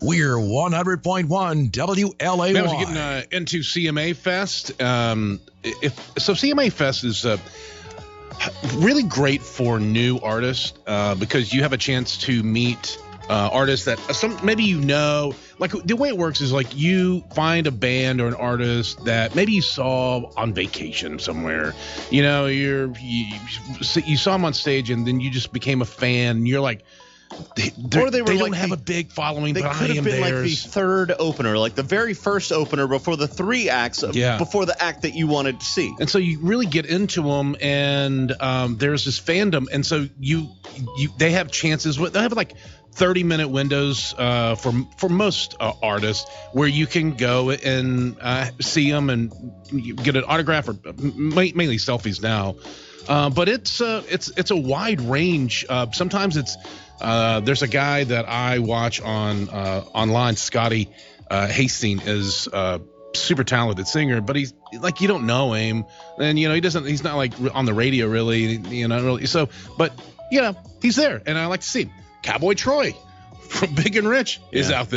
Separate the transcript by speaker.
Speaker 1: We're 100.1 WLAY.
Speaker 2: Man, I was getting into CMA Fest. CMA Fest is really great for new artists because you have a chance to meet artists that maybe like the way it works is like you find a band or an artist that maybe you saw on vacation somewhere. You saw them on stage and then you just became a fan. And you're like, they don't have a big following.
Speaker 3: They could have been like the third opener, like the very first opener before the three acts, before the act that you wanted to see.
Speaker 2: And so you really get into them, and there's this fandom, and so they have chances. They have like 30-minute windows for most artists where you can go and see them and get an autograph or mainly selfies now. But it's a wide range. Sometimes it's there's a guy that I watch online, Scotty Hastings, is super talented singer, but he's like, you don't know him, and he's not like on the radio really, really. So, but he's there, and I like to see him. Cowboy Troy from Big and Rich is out there.